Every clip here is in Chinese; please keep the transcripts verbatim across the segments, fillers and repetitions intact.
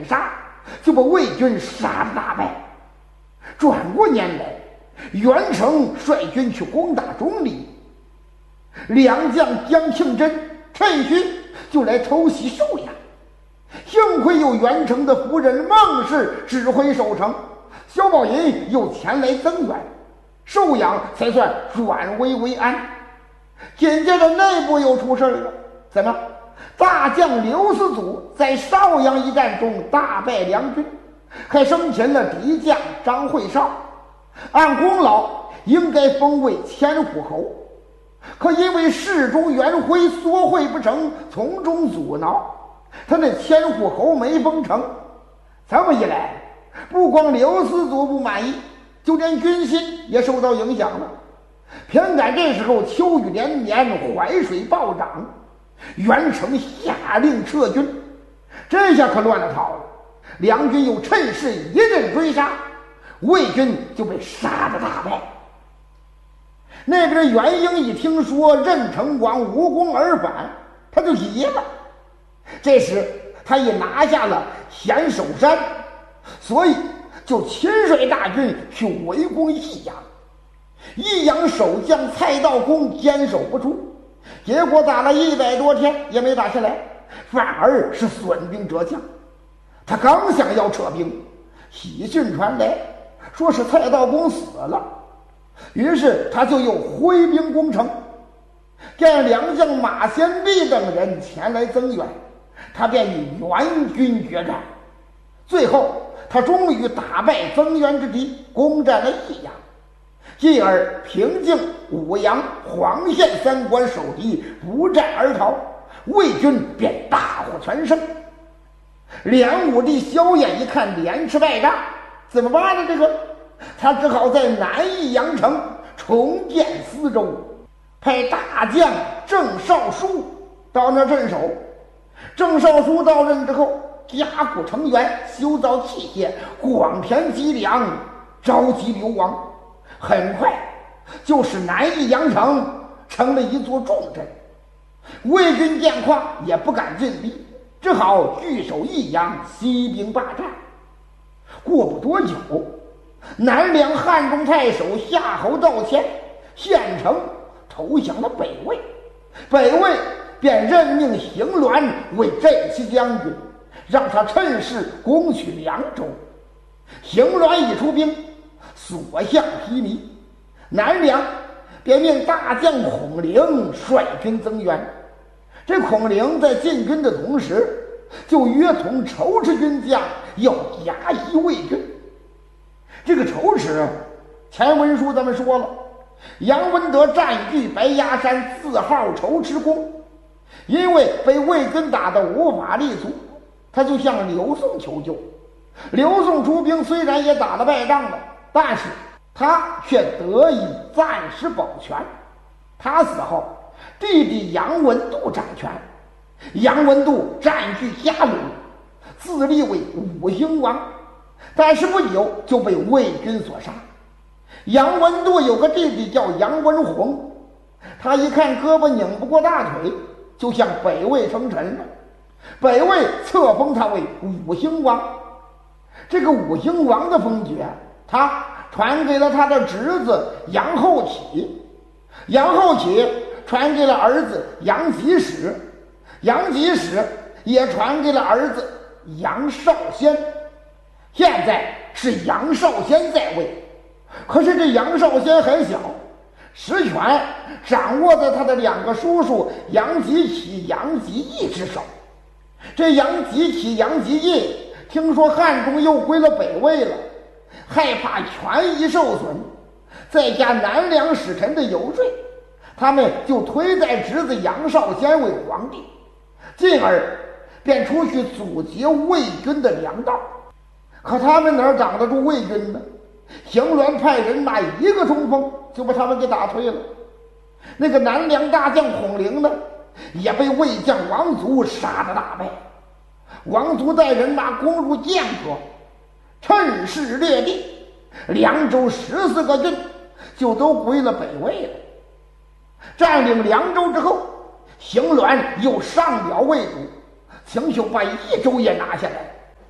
杀，就把魏军杀得大败。转过年来，袁成率军去攻打钟离，良将江庆真趁虚就来偷袭寿阳。幸亏有袁成的夫人孟氏指挥守城，萧宝银又前来增援，寿阳才算转危为安。紧接着内部又出事了，怎么？大将刘思祖在邵阳一战中大败梁军，还生擒了敌将张惠绍，按功劳应该封为千户侯，可因为侍中袁辉缩会不成，从中阻挠，他那千户侯没封成。这么一来，不光刘思祖不满意，就连军心也受到影响了。偏赶这时候秋雨连绵，淮水暴涨，袁成下令撤军，这下可乱了套了。梁军又趁势一阵追杀，魏军就被杀得大败。那个人袁英一听说任城王无功而返，他就急了。这时他也拿下了咸守山，所以就亲率大军去围攻益阳。益阳守将蔡道公坚守不住，结果打了一百多天也没打下来，反而是损兵折将。他刚想要撤兵，喜讯传来，说是蔡道公死了，于是他就又挥兵攻城。见良将马先弼等人前来增援，他便与援军决战。最后他终于打败增援之敌，攻占了益阳，继而平靖、武阳、黄县三关守敌，不战而逃，魏军便大获全胜。梁武帝萧衍一看连吃败仗，怎么办呢？这个他只好在南益阳城重建司州，派大将郑少书到那镇守。郑少书到任之后，加固城垣，修造器械，广田积粮，召集流亡，很快就使南益阳城成了一座重镇。魏军见况也不敢进逼，只好据守益阳，息兵霸占。过不多久，南梁汉中太守夏侯道谦献城投降了北魏，北魏便任命邢鸾为镇西将军，让他趁势攻取凉州。邢鸾一出兵，所向披靡，南梁便命大将孔陵率军增援。这孔陵在进军的同时，就约同仇池军将要压抑魏军。这个仇池，前文书咱们说了，杨文德占据白崖山，自号仇池公，因为被魏军打得无法立足，他就向刘宋求救。刘宋出兵虽然也打了败仗了，但是他却得以暂时保全。他死后，弟弟杨文度掌权，杨文度占据嘉鲁，自立为武兴王，但是不久就被魏军所杀。杨文度有个弟弟叫杨文宏，他一看胳膊拧不过大腿，就向北魏称臣了。北魏册封他为武兴王。这个武兴王的封爵，他传给了他的侄子杨后起，杨后起传给了儿子杨吉使，杨吉使也传给了儿子杨少先。现在是杨少先在位，可是这杨少先很小，实权掌握在他的两个叔叔杨吉起、杨吉义之手。这杨吉起、杨吉义听说汉中又归了北魏了，害怕权益受损，再加南梁使臣的游说，他们就推在侄子杨少先为皇帝，进而便出去阻截魏军的粮道。可他们哪挡得住魏军呢？邢鸾派人马一个冲锋就把他们给打退了。那个南梁大将孔陵呢，也被魏将王族杀得大败。王族带人马攻入剑阁，趁势掠地，凉州十四个郡就都归了北魏了。占领凉州之后，邢鸾又上表魏主，请求把益州也拿下来。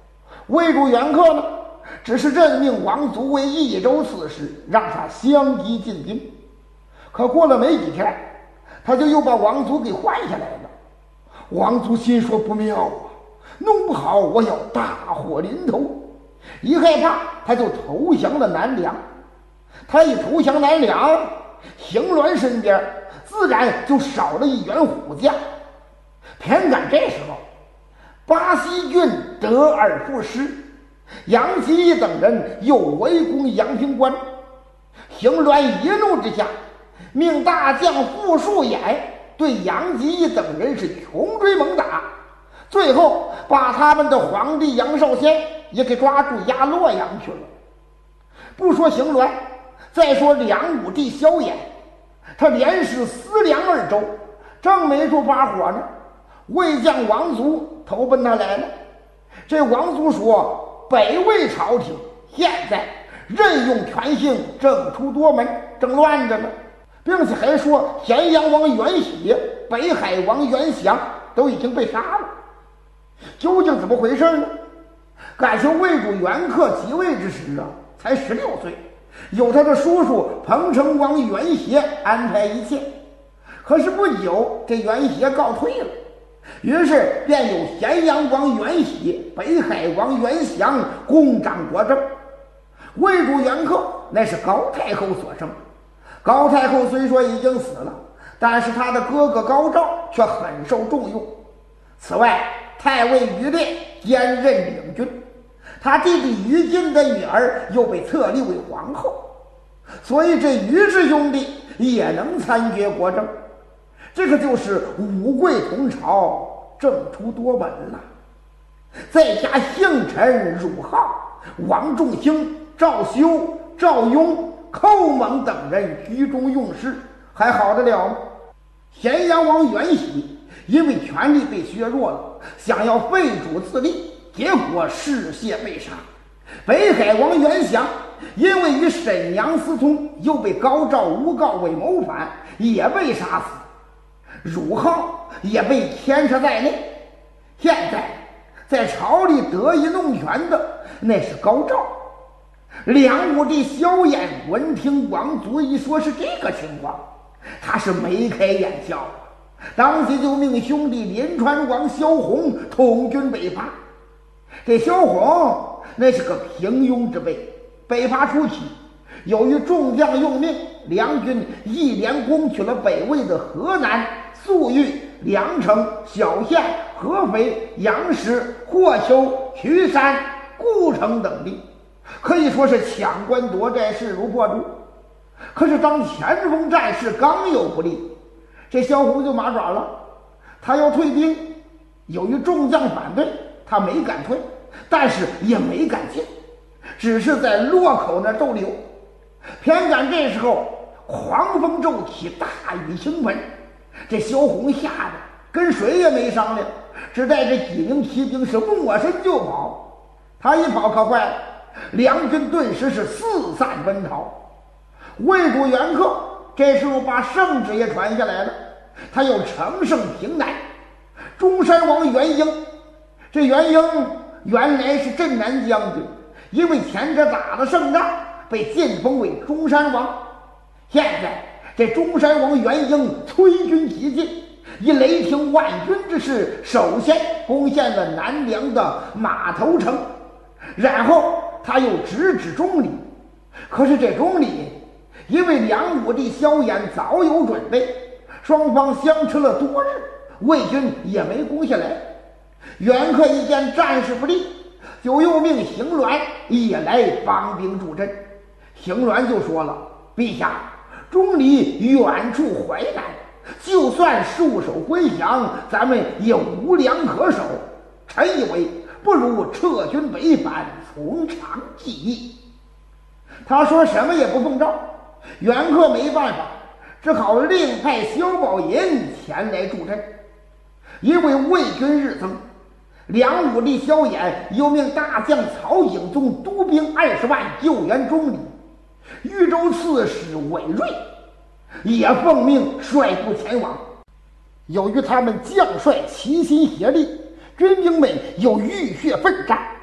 魏主元恪呢，只是任命王族为益州刺史，让他相机进兵。可过了没几天，他就又把王族给换下来了。王族心说不妙啊，弄不好我要大祸临头。一害怕，他就投降了南梁。他一投降南梁，邢鸾身边自然就少了一员虎将。偏赶这时候，巴西郡得而复失，杨奇义等人又围攻阳平关。邢鸾一怒之下，命大将傅树衍对杨奇义等人是穷追猛打，最后把他们的皇帝杨少先也给抓住押洛阳去了。不说邢鸾，再说梁武帝萧衍，他连使思梁二州，正没处发火呢，魏将王族投奔他来了。这王族说，北魏朝廷现在任用权姓正出多门，正乱着呢，并且还说咸阳王袁喜、北海王袁祥都已经被杀了。究竟怎么回事呢？感情魏主元恪即位之时啊，才十六岁，有他的叔叔彭城王袁协安排一切。可是不久，这袁协告退了，于是便有咸阳王袁喜、北海王袁祥共掌国政。魏主元恪乃是高太后所生，高太后虽说已经死了，但是他的哥哥高昭却很受重用。此外，太尉于烈兼任领军，他弟弟于禁的女儿又被册立为皇后，所以这于氏兄弟也能参决国政。这个就是五贵同朝，政出多门了。再加姓陈、汝浩、王仲兴、赵修、赵雍、寇猛等人居中用事，还好得了吗？咸阳王袁喜因为权力被削弱了，想要废主自立，结果嗜血被杀。北海王袁祥因为与沈阳私通，又被高昭诬告为谋反，也被杀死。汝浩也被牵涉在内。现在在朝里得意弄权的那是高昭。梁武帝萧衍闻听王族一说是这个情况，他是眉开眼笑啊，当即就命兄弟临川王萧宏统军北伐。这萧宏那是个平庸之辈，北伐初期，由于众将用命，梁军一连攻取了北魏的河南、粟裕、梁城、小县、合肥、杨石、霍丘、渠山、故城等地，可以说是抢关夺寨，势如破竹。可是当前锋战事刚有不利，这萧宏就麻爪了，他要退兵。由于众将反对，他没敢退，但是也没敢进，只是在洛口那逗留。偏赶这时候狂风骤起，大雨倾盆，这萧宏吓得跟谁也没商量，只带着几名骑兵是抹身就跑。他一跑可坏了，梁军顿时是四散奔逃。魏主元恪这时候把圣旨也传下来了，他要乘胜平南。中山王元英，这元英原来是镇南将军，因为前者打了胜仗，被晋封为中山王。现在这中山王元英催军急进，以雷霆万钧之势，首先攻陷了南梁的马头城，然后他又直指钟离。可是这钟离因为梁武帝萧衍早有准备，双方相持了多日，魏军也没攻下来。元恪一见战事不利，就又命邢鸾也来帮兵助阵。邢鸾就说了：陛下，钟离远处淮南，就算束手归降，咱们也无粮可守。臣以为不如撤军北返，从长计议。他说什么也不奉诏，元恪没办法，只好另派萧宝寅前来助阵。因为魏军日增，梁武帝萧衍又命大将曹景宗督兵二十万救援钟离。豫州刺史韦睿也奉命率部前往。由于他们将帅齐心协力，军兵们又浴血奋战，